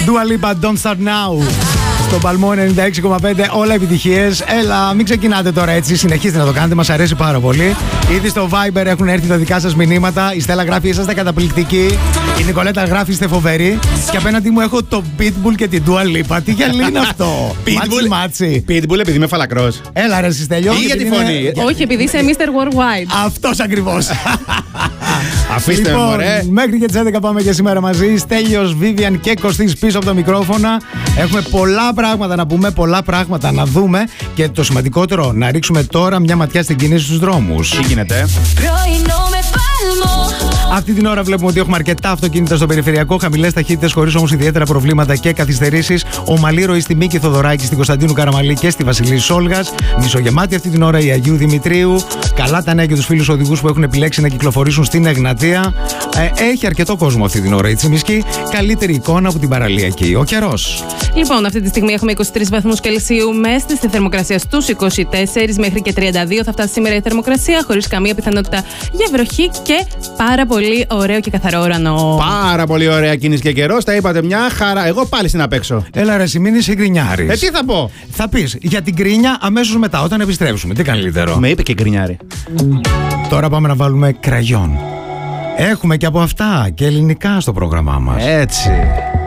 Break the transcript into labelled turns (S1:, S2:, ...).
S1: Dua Lipa, Don't Start Now. Στο Παλμό 96,5, όλα επιτυχίες. Έλα, μην ξεκινάτε τώρα έτσι. Συνεχίστε να το κάνετε, μας αρέσει πάρα πολύ. Ήδη στο Viber έχουν έρθει τα δικά σας μηνύματα. Η Στέλλα γράφει: είσαστε καταπληκτικοί. Η Νικολέτα γράφει: είστε φοβεροί. Και απέναντι μου έχω το Pitbull και την Dua Lipa. Τι γυαλί είναι αυτό. Μάτσι.
S2: Pitbull επειδή είμαι φαλακρός.
S1: Έλα, ρε Στέλιο.
S2: Ή για τη φωνή.
S3: Όχι, επειδή είσαι Mr. Worldwide.
S1: Αυτός ακριβώς.
S2: Αφήστε με, μωρέ.
S1: Μέχρι και τις 11 πάμε και σήμερα μαζί. Στέλιος, Βίβιαν και Κωστής πίσω από το μικρόφωνα. Έχουμε πολλά πράγματα να πούμε, πολλά πράγματα να δούμε. Και το σημαντικότερο, να ρίξουμε τώρα μια ματιά στην κίνηση στους δρόμους.
S2: Τι γίνεται?
S1: Αυτή την ώρα βλέπουμε ότι έχουμε αρκετά αυτοκίνητα στο περιφερειακό, χαμηλές ταχύτητες, χωρίς όμως ιδιαίτερα προβλήματα και καθυστερήσεις. Ομαλή ροή στη Μίκη Θοδωράκη, στην Κωνσταντίνου Καραμαλή και στη Βασιλή Σόλγας. Μισογεμάτη αυτή την ώρα η Αγίου Δημητρίου. Καλά τα νέα για τους φίλους οδηγούς που έχουν επιλέξει να κυκλοφορήσουν στην Εγνατία. Έχει αρκετό κόσμο αυτή την ώρα η Τσιμισκή. Καλύτερη εικόνα από την παραλιακή. Ο καιρός.
S3: Λοιπόν, αυτή τη στιγμή έχουμε 23 βαθμούς Κελσίου μέστης, στη θερμοκρασία στους 24 μέχρι και 32 θα φτάσει σήμερα η θερμοκρασία, χωρίς καμία πιθανότητα για βροχή και πάρα πολύ ωραίο και καθαρό ουρανό.
S2: Πάρα πολύ ωραία κίνηση και καιρός, τα είπατε μια χαρά. Εγώ πάλι στην απ' έξω.
S1: Έλα ρε, μην είσαι γκρινιάρης.
S2: Τι θα πω?
S1: Θα πεις για την γκρίνια αμέσως μετά, όταν επιστρέψουμε. Τι καλύτερο?
S2: Με είπε και γκρινιάρη.
S1: Τώρα πάμε να βάλουμε κραγιόν. Έχουμε και από αυτά και ελληνικά στο πρόγραμμά μας.
S2: Έτσι.